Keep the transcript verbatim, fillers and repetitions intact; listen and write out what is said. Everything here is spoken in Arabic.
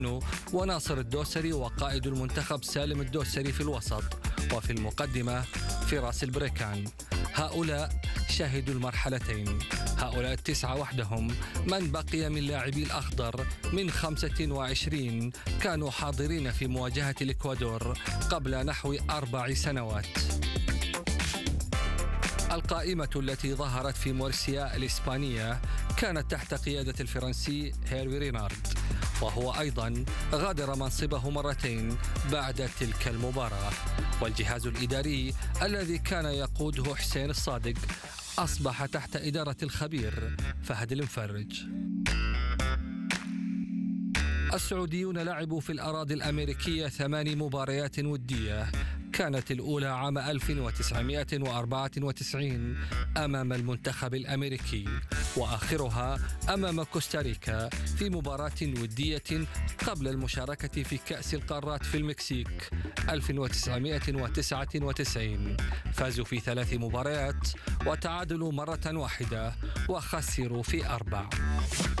وناصر الدوسري وقائد المنتخب سالم الدوسري في الوسط، وفي المقدمة فراس البريكان. هؤلاء شهدوا المرحلتين. هؤلاء التسعة وحدهم من بقي من لاعبي الأخضر من خمسة وعشرين كانوا حاضرين في مواجهة الإكوادور قبل نحو أربع سنوات. القائمة التي ظهرت في مورسيا الإسبانية كانت تحت قيادة الفرنسي هيرفي رينارد، وهو أيضا غادر منصبه مرتين بعد تلك المباراة. والجهاز الإداري الذي كان يقوده حسين الصادق أصبح تحت إدارة الخبير فهد المفرج. السعوديون لعبوا في الأراضي الأمريكية ثماني مباريات ودية، كانت الأولى عام ألف وتسعمائة وأربعة وتسعين أمام المنتخب الأمريكي، وآخرها أمام كوستاريكا في مباراة ودية قبل المشاركة في كأس القارات في المكسيك ألف وتسعمائة وتسعة وتسعين. فازوا في ثلاث مباريات وتعادلوا مرة واحدة وخسروا في أربع.